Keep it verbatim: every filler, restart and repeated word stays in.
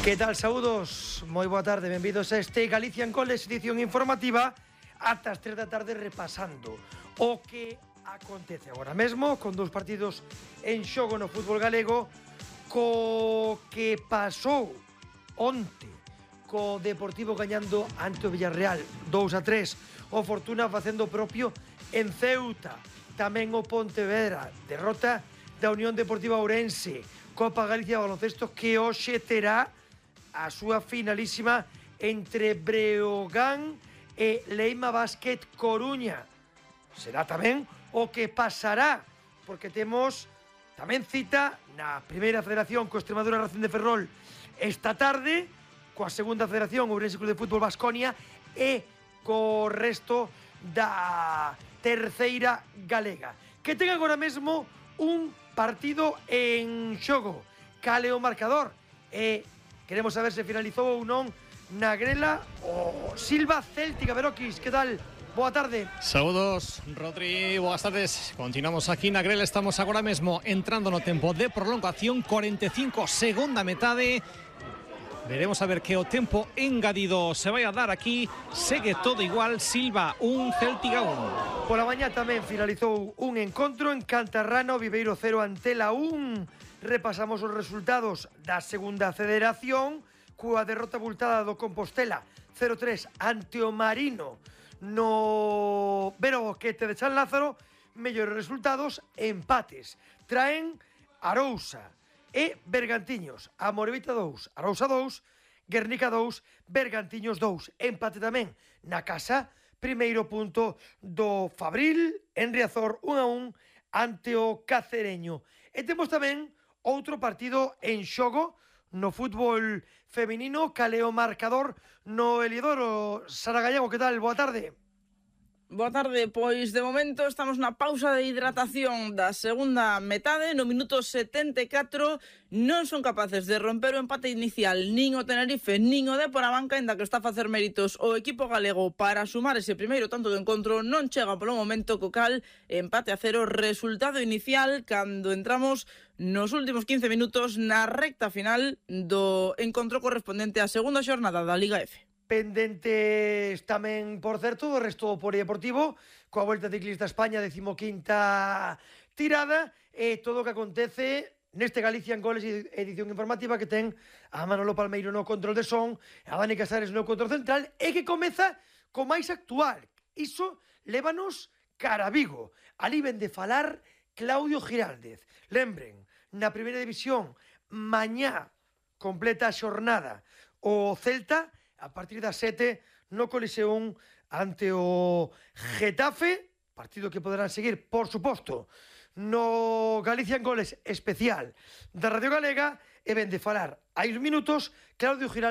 Que tal, saúdos? Moi boa tarde, benvidos a este Galicia en Goles, edición informativa ata as tres da tarde repasando o que acontece agora mesmo con dous partidos en xogo no fútbol galego, co que pasou onte co Deportivo gañando ante o Villarreal dous a tres, o Fortuna facendo propio en Ceuta, tamén o Pontevedra, derrota da Unión Deportiva Ourense, Copa Galicia de baloncesto que hoxe terá a súa finalísima entre Breogán e Leima Basket Coruña. Será tamén o que pasará, porque temos tamén cita na Primeira Federación co Extremadura Racing de Ferrol esta tarde, coa Segunda Federación Ourense Club de Fútbol Baskonia e co resto da Terceira Galega, que ten agora mesmo un partido en xogo. Cale o marcador e queremos saber se finalizou ou non na grela o Silva Céltica. Beroquis, que tal? Boa tarde. Saúdos, Rodri, boas tardes. Continuamos aquí na grela, estamos agora mesmo entrando no tempo de prolongación, cuarenta e cinco, segunda metade. Veremos a ver que o tempo engadido se vai a dar aquí. Segue todo igual, Silva un, Céltica un. Pola mañá tamén finalizou un encontro en Cantarrano, Viveiro cero ante la un. Repasamos os resultados da Segunda Federación coa derrota abultada do Compostela cero tres ante o Marino no Vero Boquete de San Lázaro. Mellores resultados, empates traen Arousa e Bergantiños. A Morevita dous, Arousa dous, Guernica dous, Bergantiños dous. Empate tamén na casa, primeiro punto do Fabril en Riazor, un a un ante o Cacereño. E temos tamén outro partido en xogo no fútbol feminino. Caleo marcador no Eliodoro. Sara Gallego, que tal? Boa tarde. Boa tarde, pois de momento estamos na pausa de hidratación da segunda metade. No minuto setenta e catro non son capaces de romper o empate inicial nin o Tenerife nin o Depor a banca, ainda que está a facer méritos o equipo galego para sumar ese primeiro tanto do encontro. Non chega polo momento, co cal empate a cero, resultado inicial cando entramos nos últimos quince minutos na recta final do encontro correspondente á segunda xornada da Liga F. Pendentes tamén, por certo, do resto do polideportivo, coa Volta Ciclista España, decimoquinta tirada, e todo o que acontece neste Galicia en Goles, edición informativa, que ten a Manolo Palmeiro no control de son, a Dani Casares no control central, e que comeza co máis actual. Iso lévanos cara a Vigo. Ali ven de falar Claudio Giraldez. Lembren, na primeira división, mañá completa a xornada o Celta, a partir das sete, no Coliseum ante o Getafe, partido que poderán seguir, por suposto, no Galicia en Goles especial da Radio Galega, e ven de falar hai uns minutos Claudio Giraldez.